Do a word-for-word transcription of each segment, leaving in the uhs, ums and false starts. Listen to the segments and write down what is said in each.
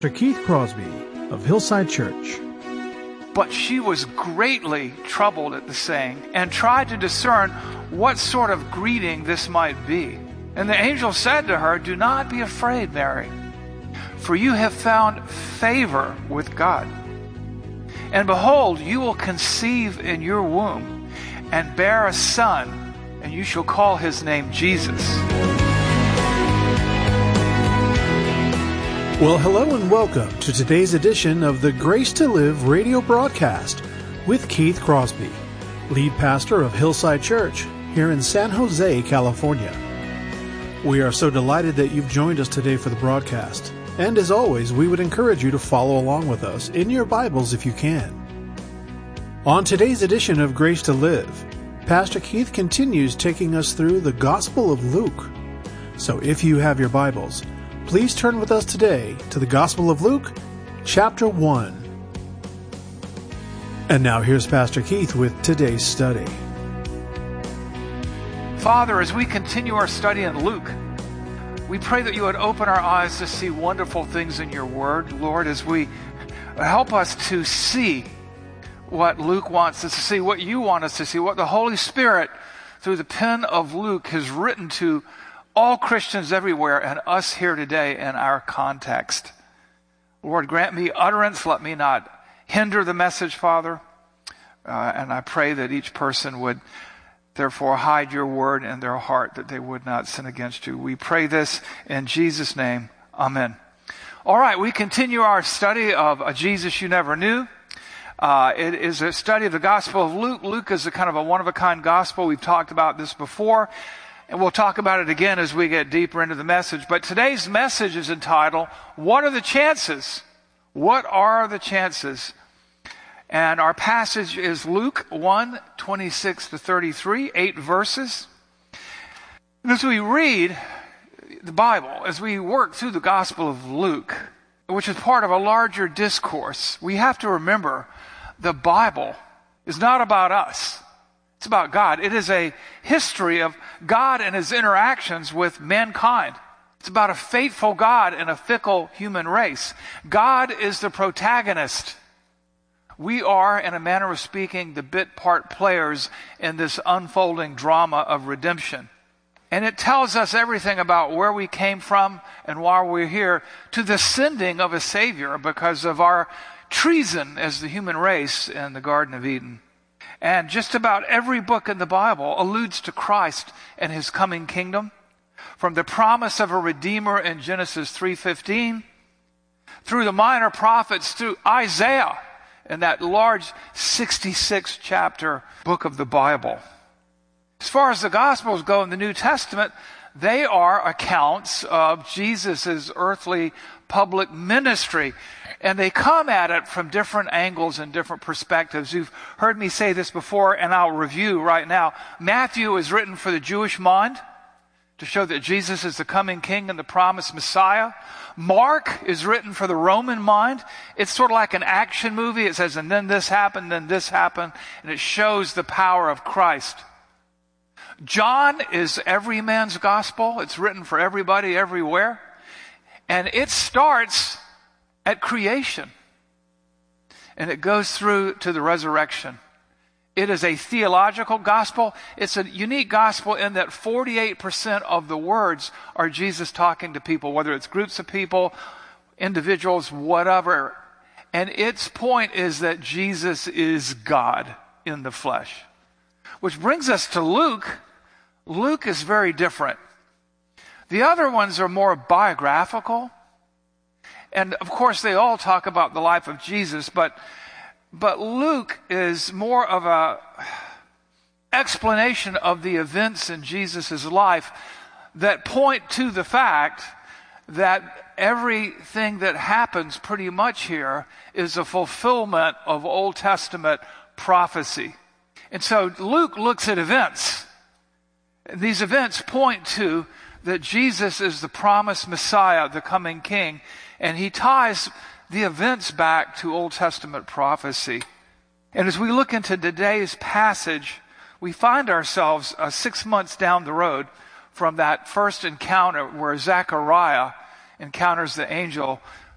Doctor Keith Crosby of Hillside Church. But she was greatly troubled at the saying, and tried to discern what sort of greeting this might be. And the angel said to her, "Do not be afraid, Mary, for you have found favor with God. And behold, you will conceive in your womb, and bear a son, and you shall call his name Jesus." Well, hello and welcome to today's edition of the Grace to Live radio broadcast with Keith Crosby, lead pastor of Hillside Church here in San Jose, California. We are so delighted that you've joined us today for the broadcast. And as always, we would encourage you to follow along with us in your Bibles if you can. On today's edition of Grace to Live, Pastor Keith continues taking us through the Gospel of Luke. So if you have your Bibles, please turn with us today to the Gospel of Luke, chapter one. And now here's Pastor Keith with today's study. Father, as we continue our study in Luke, we pray that you would open our eyes to see wonderful things in your word. Lord, as we help us to see what Luke wants us to see, what you want us to see, what the Holy Spirit, through the pen of Luke, has written to all Christians everywhere and us here today in our context. Lord, grant me utterance. Let me not hinder the message, Father. Uh, and I pray that each person would therefore hide your word in their heart, that they would not sin against you. We pray this in Jesus' name. Amen. All right, we continue our study of a Jesus you never knew. Uh, it is a study of the Gospel of Luke. Luke is a kind of a one-of-a-kind gospel. We've talked about this before. And we'll talk about it again as we get deeper into the message. But today's message is entitled, What Are the Chances? What are the chances? And our passage is Luke one, twenty-six to thirty-three, eight verses. And as we read the Bible, as we work through the Gospel of Luke, which is part of a larger discourse, we have to remember the Bible is not about us. It's about God. It is a history of God and his interactions with mankind. It's about a faithful God and a fickle human race. God is the protagonist. We are, in a manner of speaking, the bit part players in this unfolding drama of redemption. And it tells us everything about where we came from and why we're here, to the sending of a Savior because of our treason as the human race in the Garden of Eden. And just about every book in the Bible alludes to Christ and his coming kingdom, from the promise of a Redeemer in Genesis three fifteen, through the minor prophets, through Isaiah in that large sixty-six chapter book of the Bible. As far as the Gospels go in the New Testament, they are accounts of Jesus' earthly public ministry. And they come at it from different angles and different perspectives. You've heard me say this before, and I'll review right now. Matthew is written for the Jewish mind, to show that Jesus is the coming king and the promised Messiah. Mark is written for the Roman mind. It's sort of like an action movie. It says, and then this happened, then this happened, and it shows the power of Christ. John is every man's gospel. It's written for everybody, everywhere. And it starts at creation, and it goes through to the resurrection. It is a theological gospel. It's a unique gospel in that forty-eight percent of the words are Jesus talking to people, whether it's groups of people, individuals, whatever. And its point is that Jesus is God in the flesh. Which brings us to Luke. Luke is very different. The other ones are more biographical. And of course, they all talk about the life of Jesus, but but Luke is more of a explanation of the events in Jesus' life that point to the fact that everything that happens pretty much here is a fulfillment of Old Testament prophecy. And so Luke looks at events. These events point to that Jesus is the promised Messiah, the coming king. And he ties the events back to Old Testament prophecy. And as we look into today's passage, we find ourselves uh, six months down the road from that first encounter where Zechariah encounters the angel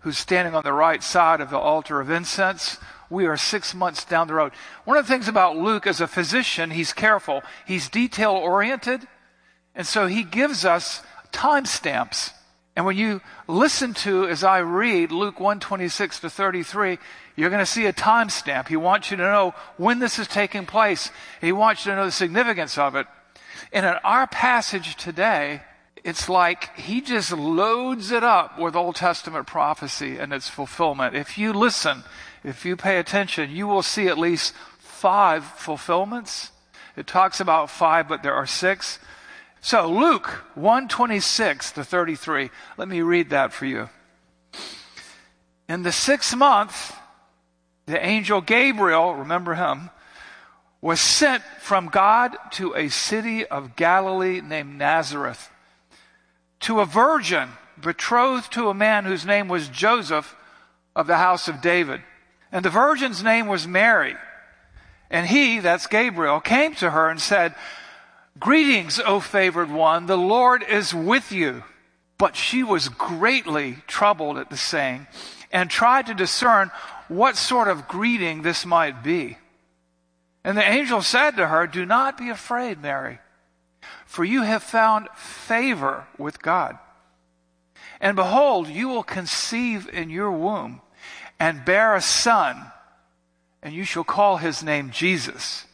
who's standing on the right side of the altar of incense. We are six months down the road. One of the things about Luke as a physician, he's careful. He's detail-oriented, and so he gives us timestamps. And when you listen to, as I read, Luke one twenty-six to thirty-three, you're going to see a timestamp. He wants you to know when this is taking place. He wants you to know the significance of it. And in our passage today, it's like he just loads it up with Old Testament prophecy and its fulfillment. If you listen, if you pay attention, you will see at least five fulfillments. It talks about five, but there are six. So Luke one twenty-six to thirty-three, let me read that for you. In the sixth month, the angel Gabriel, remember him, was sent from God to a city of Galilee named Nazareth, to a virgin betrothed to a man whose name was Joseph of the house of David. And the virgin's name was Mary. And he, that's Gabriel, came to her and said, "Greetings, O favored one, the Lord is with you." But she was greatly troubled at the saying and tried to discern what sort of greeting this might be. And the angel said to her, "Do not be afraid, Mary, for you have found favor with God. And behold, you will conceive in your womb and bear a son, and you shall call his name Jesus.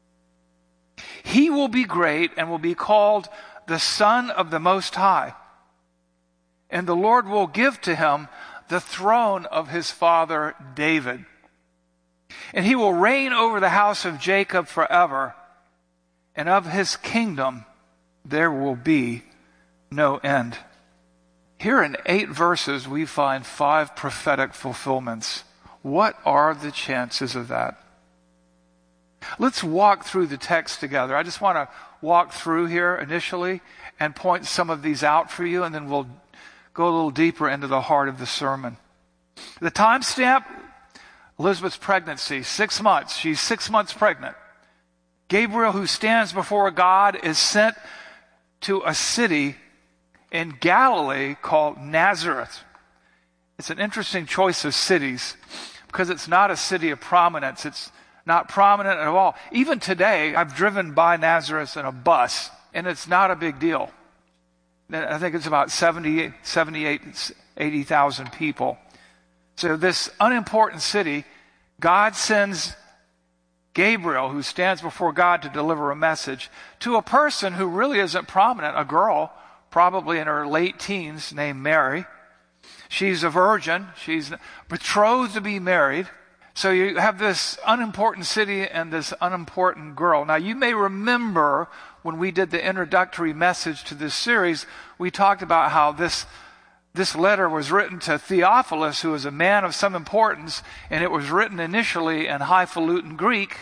He will be great and will be called the Son of the Most High. And the Lord will give to him the throne of his father David. And he will reign over the house of Jacob forever, and of his kingdom there will be no end." Here in eight verses, we find five prophetic fulfillments. What are the chances of that? Let's walk through the text together. I just want to walk through here initially and point some of these out for you, and then we'll go a little deeper into the heart of the sermon. The timestamp, Elizabeth's pregnancy, six months. She's six months pregnant. Gabriel, who stands before God, is sent to a city in Galilee called Nazareth. It's an interesting choice of cities because it's not a city of prominence. It's not prominent at all. Even today, I've driven by Nazareth in a bus, and it's not a big deal. I think it's about seventy, seventy-eight, eighty thousand people. So this unimportant city, God sends Gabriel, who stands before God to deliver a message, to a person who really isn't prominent, a girl, probably in her late teens, named Mary. She's a virgin. She's betrothed to be married. So you have this unimportant city and this unimportant girl. Now, you may remember when we did the introductory message to this series, we talked about how this This letter was written to Theophilus, who was a man of some importance, and it was written initially in highfalutin Greek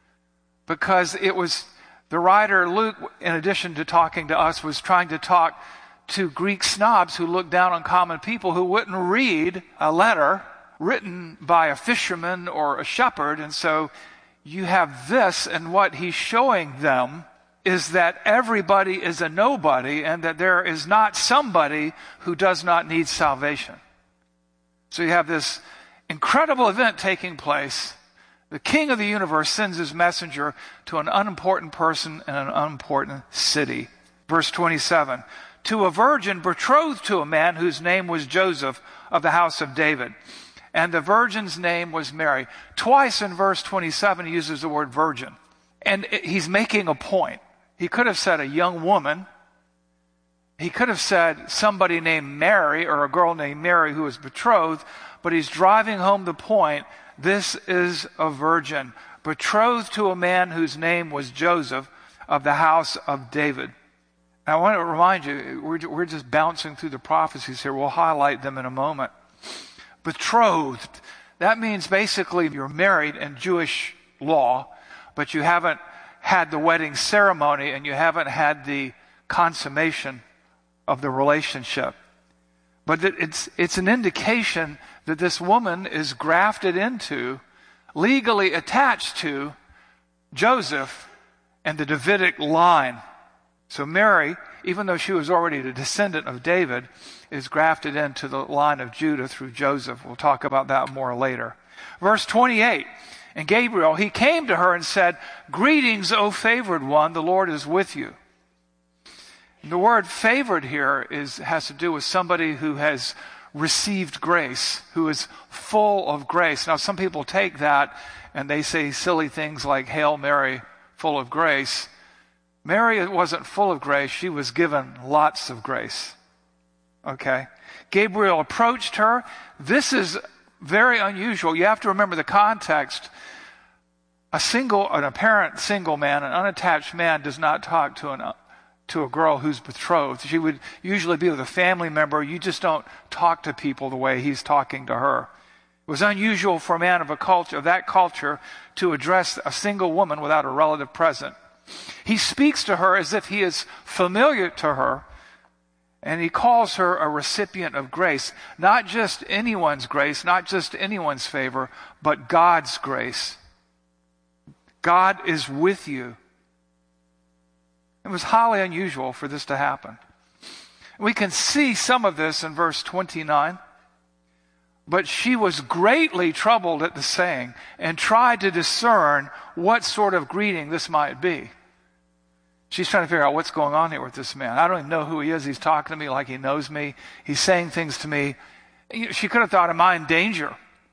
because it was, the writer Luke, in addition to talking to us, was trying to talk to Greek snobs who looked down on common people who wouldn't read a letter written by a fisherman or a shepherd. And so you have this, and what he's showing them is that everybody is a nobody and that there is not somebody who does not need salvation. So you have this incredible event taking place. The King of the universe sends his messenger to an unimportant person in an unimportant city. Verse twenty-seven, to a virgin betrothed to a man whose name was Joseph of the house of David. And the virgin's name was Mary. Twice in verse twenty-seven he uses the word virgin. And he's making a point. He could have said a young woman. He could have said somebody named Mary or a girl named Mary who was betrothed, but he's driving home the point. This is a virgin, betrothed to a man whose name was Joseph of the house of David. And I want to remind you, we're, we're just bouncing through the prophecies here. We'll highlight them in a moment. Betrothed, that means basically you're married in Jewish law, but you haven't had the wedding ceremony and you haven't had the consummation of the relationship. But it's it's an indication that this woman is grafted into, legally attached to Joseph and the Davidic line. So Mary even though she was already a descendant of David, is grafted into the line of Judah through Joseph. We'll talk about that more later. Verse twenty-eight, and Gabriel, he came to her and said, "Greetings, O favored one, the Lord is with you." And the word favored here is has to do with somebody who has received grace, who is full of grace. Now, some people take that and they say silly things like, "Hail Mary, full of grace." Mary wasn't full of grace. She was given lots of grace. Okay? Gabriel approached her. This is very unusual. You have to remember the context. A single, an apparent single man, an unattached man, does not talk to an to a girl who's betrothed. She would usually be with a family member. You just don't talk to people the way he's talking to her. It was unusual for a man of a culture, of that culture, to address a single woman without a relative present. He speaks to her as if he is familiar to her, and he calls her a recipient of grace. Not just anyone's grace, not just anyone's favor, but God's grace. God is with you. It was highly unusual for this to happen. We can see some of this in verse twenty-nine. But she was greatly troubled at the saying and tried to discern what sort of greeting this might be. She's trying to figure out what's going on here with this man. I don't even know who he is. He's talking to me like he knows me. He's saying things to me. She could have thought, am I in danger?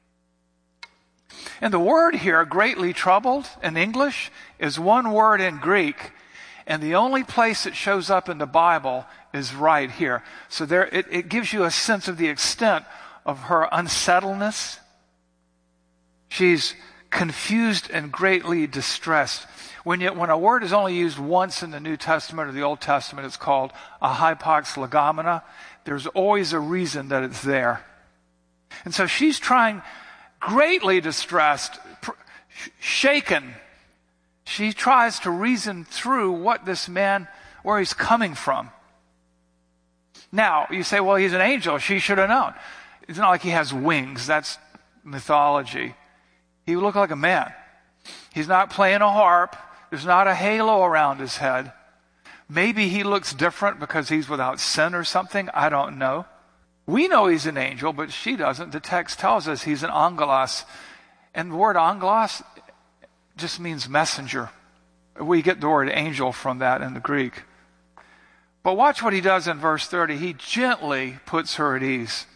And the word here, greatly troubled, in English, is one word in Greek. And the only place it shows up in the Bible is right here. So there, it, it gives you a sense of the extent of her unsettledness. She's confused and greatly distressed. When, you, when a word is only used once in the New Testament or the Old Testament, it's called a hypox legomena. There's always a reason that it's there. And so she's trying, greatly distressed, pr- shaken. She tries to reason through what this man, where he's coming from. Now, you say, well, he's an angel. She should have known. It's not like he has wings. That's mythology. He would look like a man. He's not playing a harp. There's not a halo around his head. Maybe he looks different because he's without sin or something. I don't know. We know he's an angel, but she doesn't. The text tells us he's an angelos. And the word angelos just means messenger. We get the word angel from that in the Greek. But watch what he does in verse thirty. He gently puts her at ease.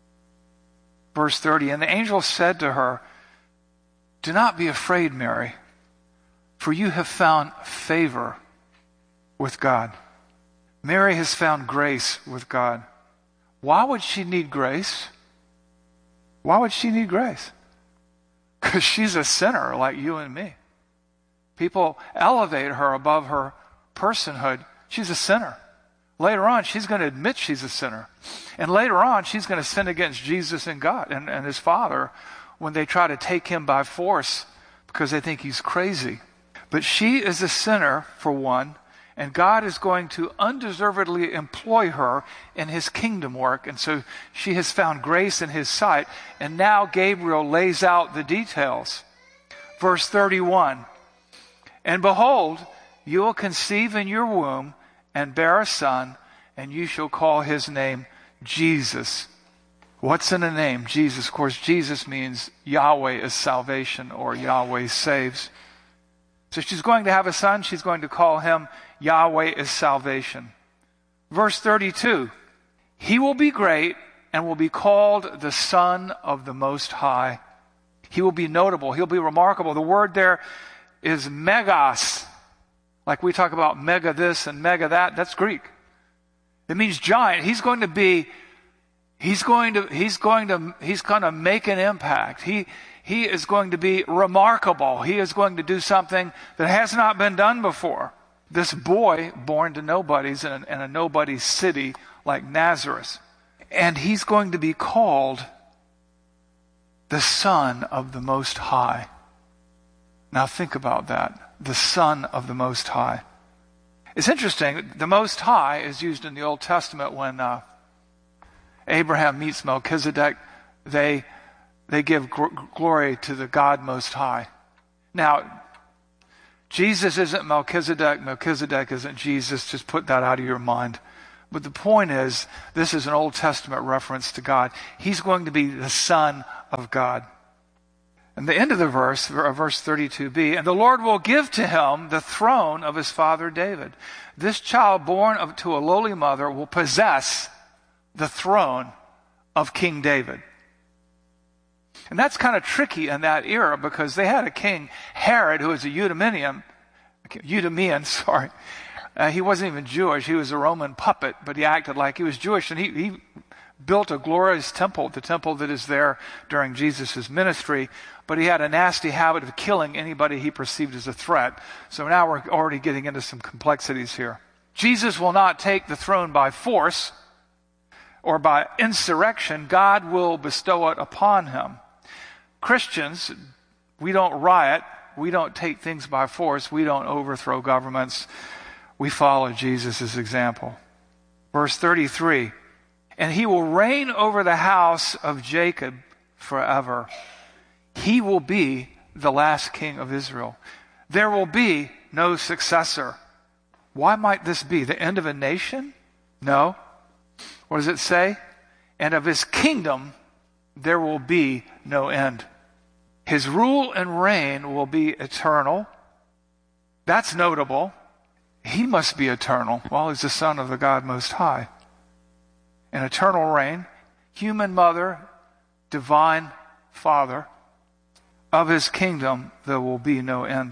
Verse thirty, and the angel said to her, "Do not be afraid, Mary, for you have found favor with God." Mary has found grace with God. Why would she need grace? Why would she need grace? Because she's a sinner like you and me. People elevate her above her personhood. She's a sinner. Later on, she's going to admit she's a sinner. And later on, she's going to sin against Jesus and God and, and his Father when they try to take him by force because they think he's crazy. But she is a sinner, for one, and God is going to undeservedly employ her in his kingdom work. And so she has found grace in his sight. And now Gabriel lays out the details. Verse thirty-one, and behold, you will conceive in your womb and bear a son, and you shall call his name Jesus. What's in a name? Jesus. Of course, Jesus means Yahweh is salvation, or Yahweh saves. So she's going to have a son. She's going to call him Yahweh is salvation. Verse thirty-two, he will be great and will be called the Son of the Most High. He will be notable. He'll be remarkable. The word there is megas. Like we talk about mega this and mega that. That's Greek. It means giant. He's going to be, he's going to, he's going to, he's going to make an impact. He, he is going to be remarkable. He is going to do something that has not been done before. This boy born to nobodies in a, in a nobody city like Nazareth. And he's going to be called the Son of the Most High. Now think about that. The Son of the Most High. It's interesting. The Most High is used in the Old Testament when uh, Abraham meets Melchizedek. They, they give gr- glory to the God Most High. Now, Jesus isn't Melchizedek. Melchizedek isn't Jesus. Just put that out of your mind. But the point is, this is an Old Testament reference to God. He's going to be the Son of God. And the end of the verse, verse thirty-two b, and the Lord will give to him the throne of his father David. This child born of, to a lowly mother will possess the throne of King David. And that's kind of tricky in that era because they had a king, Herod, who was a Eudemian, Eudemian, sorry. Uh, he wasn't even Jewish. He was a Roman puppet, but he acted like he was Jewish. And he, he built a glorious temple, the temple that is there during Jesus' ministry. But he had a nasty habit of killing anybody he perceived as a threat. So now we're already getting into some complexities here. Jesus will not take the throne by force or by insurrection. God will bestow it upon him. Christians, we don't riot. We don't take things by force. We don't overthrow governments. We follow Jesus' example. Verse thirty-three, and he will reign over the house of Jacob forever. He will be the last king of Israel. There will be no successor. Why might this be? The end of a nation? No. What does it say? And of his kingdom there will be no end. His rule and reign will be eternal. That's notable. He must be eternal. Well, he's the Son of the God Most High. An eternal reign, human mother, divine Father. Of his kingdom, there will be no end.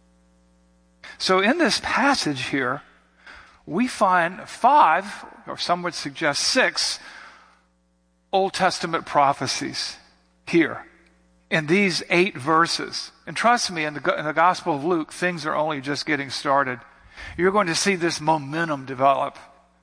So in this passage here, we find five, or some would suggest six, Old Testament prophecies here in these eight verses. And trust me, in the, in the Gospel of Luke, things are only just getting started. You're going to see this momentum develop.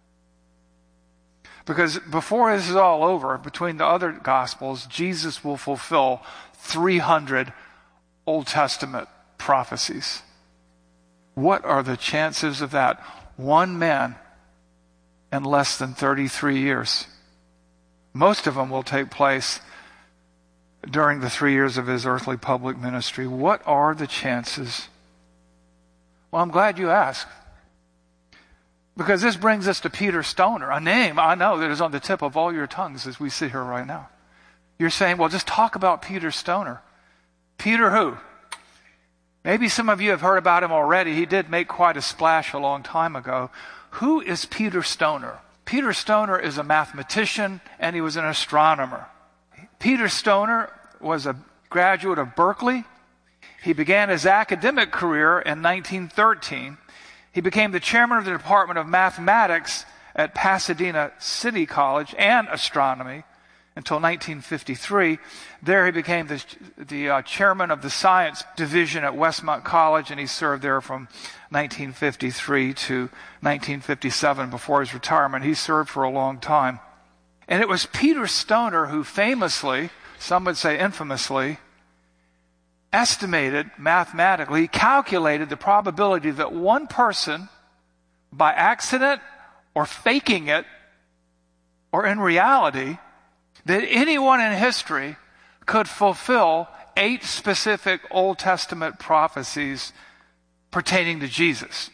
Because before this is all over, between the other Gospels, Jesus will fulfill three hundred Old Testament prophecies. What are the chances of that? One man in less than thirty-three years. Most of them will take place during the three years of his earthly public ministry. What are the chances? Well, I'm glad you asked. Because this brings us to Peter Stoner, a name I know that is on the tip of all your tongues as we sit here right now. You're saying, well, just talk about Peter Stoner. Peter who? Maybe some of you have heard about him already. He did make quite a splash a long time ago. Who is Peter Stoner? Peter Stoner is a mathematician and he was an astronomer. Peter Stoner was a graduate of Berkeley. He began his academic career in nineteen thirteen. He became the chairman of the Department of Mathematics at Pasadena City College and Astronomy until nineteen fifty-three. There he became the, the uh, chairman of the science division at Westmont College, and he served there from nineteen fifty-three to nineteen fifty-seven before his retirement. He served for a long time. And it was Peter Stoner who famously, some would say infamously, estimated mathematically, he calculated the probability that one person, by accident or faking it, or in reality, that anyone in history could fulfill eight specific Old Testament prophecies pertaining to Jesus.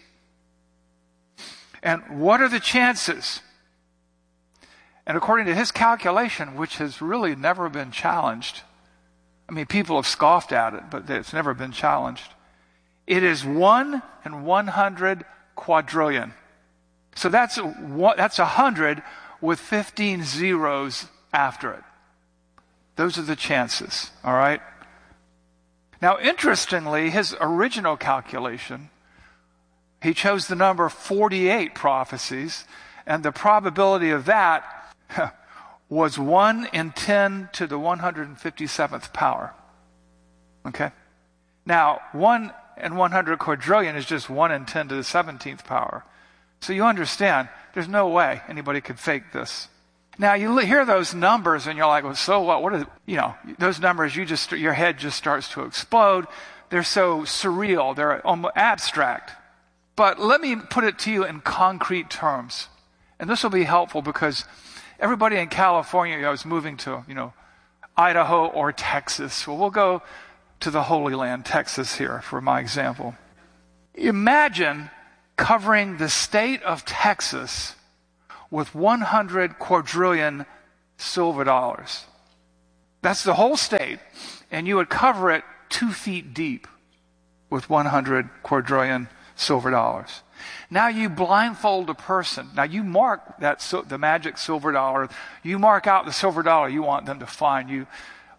And what are the chances? And according to his calculation, which has really never been challenged, I mean, people have scoffed at it, but it's never been challenged. It is one in one hundred quadrillion. So that's a, that's a hundred with fifteen zeros after it. Those are the chances, all right? Now, interestingly, his original calculation, he chose the number forty-eight prophecies, and the probability of that was one in ten to the one hundred fifty-seventh power. Okay? Now, one in one hundred quadrillion is just one in ten to the seventeenth power. So you understand, there's no way anybody could fake this. Now, you hear those numbers and you're like, well, so what? What are, you know, those numbers, you just, your head just starts to explode. They're so surreal. They're almost abstract. But let me put it to you in concrete terms. And this will be helpful because everybody in California, you know, is moving to, you know, Idaho or Texas. Well, we'll go to the Holy Land, Texas here, for my example. Imagine covering the state of Texas with one hundred quadrillion silver dollars. That's the whole state, and you would cover it two feet deep with one hundred quadrillion silver dollars. Now you blindfold a person. Now you mark that the magic silver dollar. You mark out the silver dollar you want them to find. You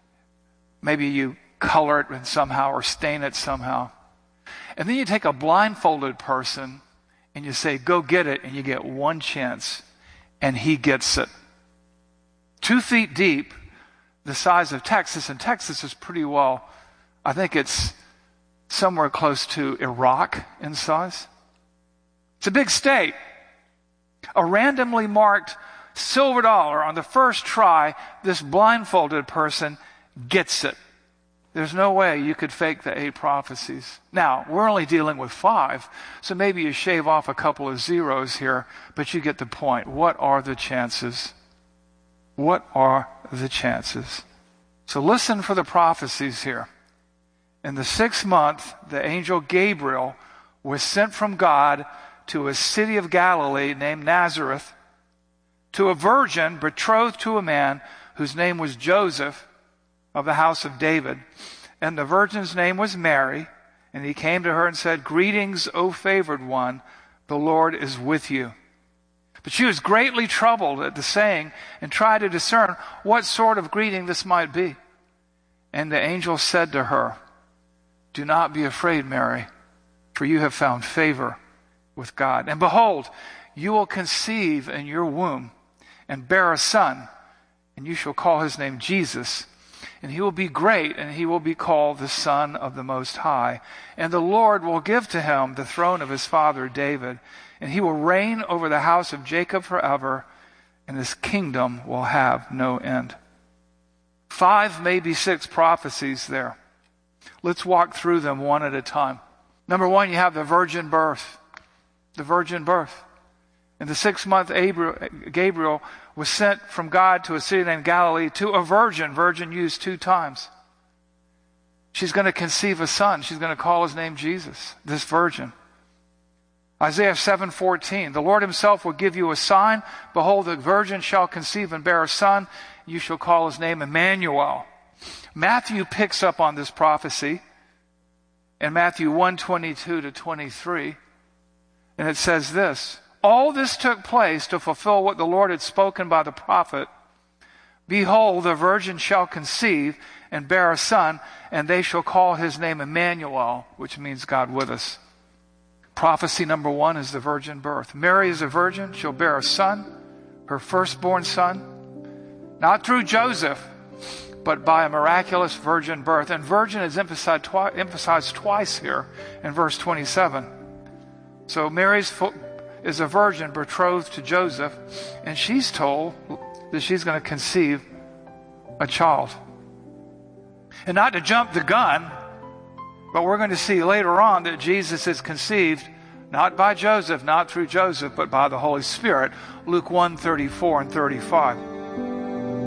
maybe you color it somehow or stain it somehow. And then you take a blindfolded person and you say, go get it, and you get one chance, and he gets it. Two feet deep, the size of Texas, and Texas is pretty well, I think it's somewhere close to Iraq in size. It's a big state. A randomly marked silver dollar on the first try, this blindfolded person gets it. There's no way you could fake the eight prophecies. Now, we're only dealing with five, so maybe you shave off a couple of zeros here, but you get the point. What are the chances? What are the chances? So listen for the prophecies here. In the sixth month, the angel Gabriel was sent from God to a city of Galilee named Nazareth, to a virgin betrothed to a man whose name was Joseph, of the house of David. And the virgin's name was Mary. And he came to her and said, Greetings, O favored one, the Lord is with you. But she was greatly troubled at the saying and tried to discern what sort of greeting this might be. And the angel said to her, Do not be afraid, Mary, for you have found favor with God. And behold, you will conceive in your womb and bear a son, and you shall call his name Jesus. And he will be great, and he will be called the Son of the Most High. And the Lord will give to him the throne of his father David, and he will reign over the house of Jacob forever, and his kingdom will have no end. Five, maybe six prophecies there. Let's walk through them one at a time. Number one, you have the virgin birth. The virgin birth. In the sixth month, Gabriel was sent from God to a city named Galilee to a virgin. Virgin used two times. She's going to conceive a son. She's going to call his name Jesus, this virgin. Isaiah seven fourteen, the Lord himself will give you a sign. Behold, the virgin shall conceive and bear a son. You shall call his name Emmanuel. Matthew picks up on this prophecy in Matthew one twenty-two to twenty-three. And it says this, All this took place to fulfill what the Lord had spoken by the prophet. Behold, the virgin shall conceive and bear a son, and they shall call his name Emmanuel, which means God with us. Prophecy number one is the virgin birth. Mary is a virgin. She'll bear a son, her firstborn son, not through Joseph, but by a miraculous virgin birth. And virgin is emphasized, twi- emphasized twice here in verse twenty-seven. So Mary's fo- is a virgin betrothed to Joseph, and she's told that she's going to conceive a child. And not to jump the gun, but we're going to see later on that Jesus is conceived not by Joseph, not through Joseph, but by the Holy Spirit. Luke one thirty-four and thirty-five.